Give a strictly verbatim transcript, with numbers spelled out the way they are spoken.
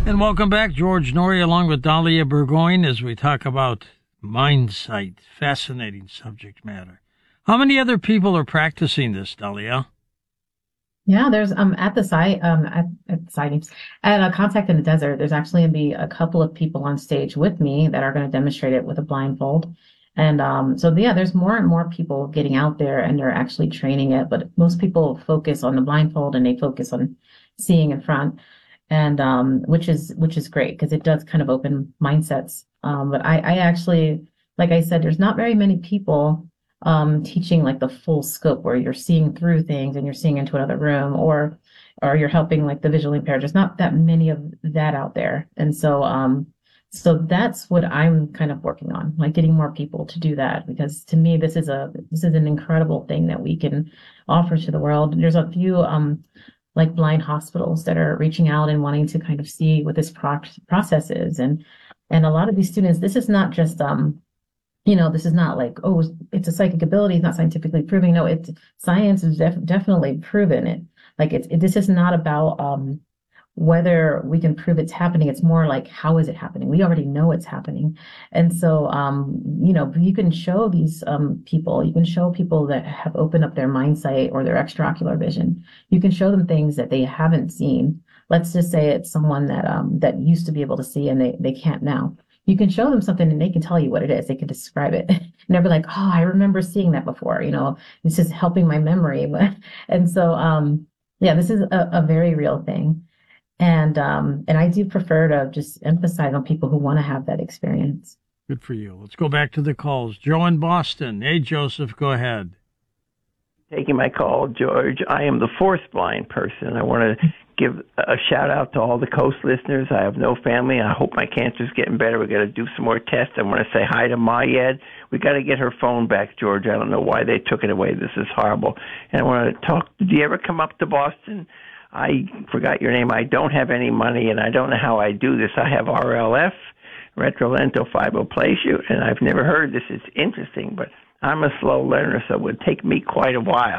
And welcome back, George Noory, along with Dahlia Burgoyne, as we talk about mind sight. Fascinating subject matter. How many other people are practicing this, Dahlia? Yeah, there's um at the site um at, at sightings at a Contact in the Desert. There's actually gonna be a couple of people on stage with me that are going to demonstrate it with a blindfold. And um so yeah, there's more and more people getting out there and they're actually training it. But most people focus on the blindfold and they focus on seeing in front, and um which is which is great because it does kind of open mindsets. Um, but I I actually, like I said, there's not very many people um, teaching like the full scope where you're seeing through things and you're seeing into another room, or or you're helping like the visually impaired. There's not that many of that out there. And so um so that's what I'm kind of working on, like getting more people to do that, because to me this is a this is an incredible thing that we can offer to the world. There's a few um like blind hospitals that are reaching out and wanting to kind of see what this pro process is. And and a lot of these students, this is not just um you know, this is not like, oh, it's a psychic ability, it's not scientifically proven. No, it's science has def definitely proven it. Like it's it, this is not about um whether we can prove it's happening. It's more like, how is it happening? We already know it's happening. And so um, you know, you can show these um people, you can show people that have opened up their mind sight or their extraocular vision. You can show them things that they haven't seen. Let's just say it's someone that um that used to be able to see and they they can't now. You can show them something and they can tell you what it is. They can describe it. And they'll be like, oh, I remember seeing that before. You know, this is helping my memory. And so, um, yeah, this is a, a very real thing. And, um, and I do prefer to just emphasize on people who want to have that experience. Good for you. Let's go back to the calls. Joe in Boston. Hey, Joseph, go ahead. Taking my call, George. I am the fourth blind person. I want to give a shout out to all the Coast listeners. I have no family. I hope my cancer's getting better. We got to do some more tests. I want to say hi to Mayed. We got to get her phone back, George. I don't know why they took it away. This is horrible. And I want to talk. Did you ever come up to Boston? I forgot your name. I don't have any money, and I don't know how I do this. I have R L F, retrolental fibroplasia, and I've never heard this. It's interesting, but I'm a slow learner, so it would take me quite a while.